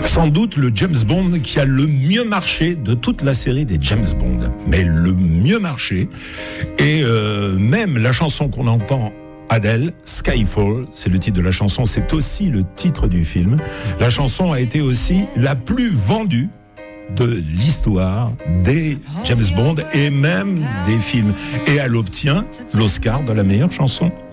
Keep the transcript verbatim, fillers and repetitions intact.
Sans doute le James Bond qui a le mieux marché de toute la série des James Bond, mais le mieux marché. Et euh, même la chanson qu'on entend, Adele, Skyfall, c'est le titre de la chanson, c'est aussi le titre du film. La chanson a été aussi la plus vendue de l'histoire des James Bond et même des films. Et elle obtient l'Oscar de la meilleure chanson